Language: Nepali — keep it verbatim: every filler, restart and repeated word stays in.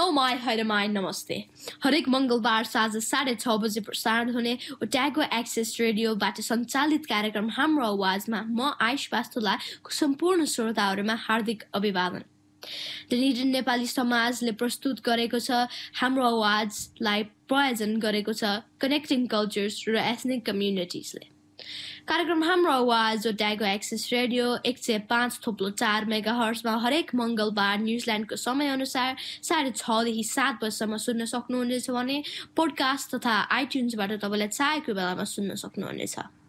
हेलो माई हरमाई नमस्ते। हरेक मङ्गलबार साँझ साढे छ बजे प्रसारण हुने ओट्यागो एक्सेस रेडियोबाट सञ्चालित कार्यक्रम हाम्रो आवाजमा म आयुष वास्तुलाको सम्पूर्ण श्रोताहरूमा हार्दिक अभिवादन। डनेडियन नेपाली समाजले प्रस्तुत गरेको छ हाम्रो आवाजलाई प्रायोजन गरेको छ कनेक्टिङ कल्चर्स र एथनिक कम्युनिटिजले। कार्यक्रम हाम्रो आवाज ओट्यागो एक्सेस रेडियो एक सय पाँच थोप्लो चार मेगा हर्समा हरेक मङ्गलबार न्युजिल्यान्डको समयअनुसार साढे छदेखि सात बजीसम्म सुन्न सक्नुहुनेछ भने पोडकास्ट तथा आइट्युन्सबाट तपाईँलाई चाहेको बेलामा सुन्न सक्नुहुनेछ।